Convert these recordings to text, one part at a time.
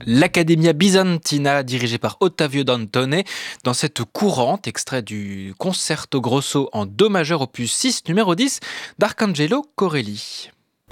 L'Accademia Bisantina, dirigée par Ottavio Dantone, dans cette courante, extrait du Concerto Grosso en Do majeur opus 6, numéro 10, d'Arcangelo Corelli.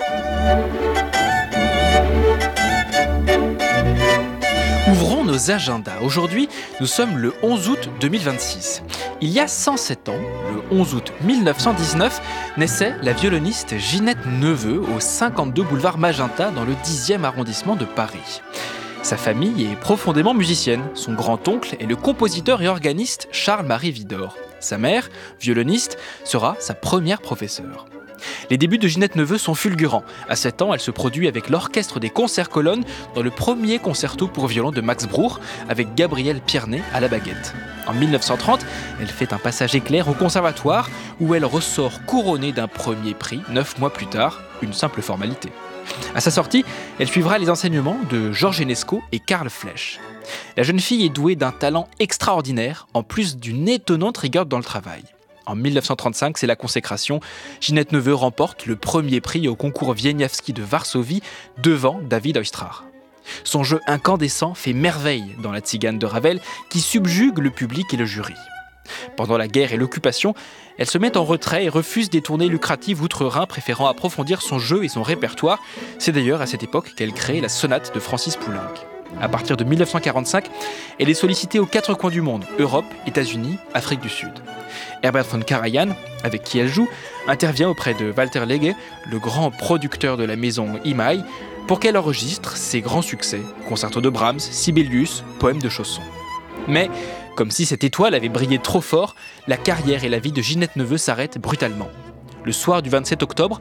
Ouvrons nos agendas. Aujourd'hui, nous sommes le 11 août 2026. Il y a 107 ans, le 11 août 1919, naissait la violoniste Ginette Neveu au 52 boulevard Magenta dans le 10e arrondissement de Paris. Sa famille est profondément musicienne. Son grand-oncle est le compositeur et organiste Charles-Marie Widor. Sa mère, violoniste, sera sa première professeure. Les débuts de Ginette Neveu sont fulgurants. À 7 ans, elle se produit avec l'orchestre des Concerts-Colonnes dans le premier concerto pour violon de Max Bruch avec Gabriel Pierné à la baguette. En 1930, elle fait un passage éclair au conservatoire où elle ressort couronnée d'un premier prix 9 mois plus tard, une simple formalité. À sa sortie, elle suivra les enseignements de Georges Enesco et Karl Flech. La jeune fille est douée d'un talent extraordinaire, en plus d'une étonnante rigueur dans le travail. En 1935, c'est la consécration. Ginette Neveu remporte le premier prix au concours Wieniawski de Varsovie devant David Oistrakh. Son jeu incandescent fait merveille dans La Tzigane de Ravel qui subjugue le public et le jury. Pendant la guerre et l'occupation, elle se met en retrait et refuse des tournées lucratives outre-Rhin, préférant approfondir son jeu et son répertoire. C'est d'ailleurs à cette époque qu'elle crée la sonate de Francis Poulenc. À partir de 1945, elle est sollicitée aux 4 coins du monde, Europe, États-Unis, Afrique du Sud. Herbert von Karajan, avec qui elle joue, intervient auprès de Walter Legge, le grand producteur de la maison EMI, pour qu'elle enregistre ses grands succès, concertos de Brahms, Sibelius, poèmes de Chausson. Mais, comme si cette étoile avait brillé trop fort, la carrière et la vie de Ginette Neveu s'arrêtent brutalement. Le soir du 27 octobre,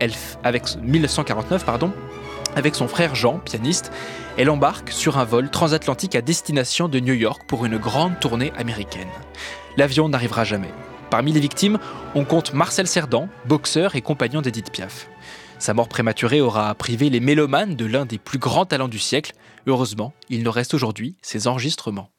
1949, avec son frère Jean, pianiste, elle embarque sur un vol transatlantique à destination de New York pour une grande tournée américaine. L'avion n'arrivera jamais. Parmi les victimes, on compte Marcel Cerdan, boxeur et compagnon d'Édith Piaf. Sa mort prématurée aura privé les mélomanes de l'un des plus grands talents du siècle. Heureusement, il nous reste aujourd'hui ses enregistrements.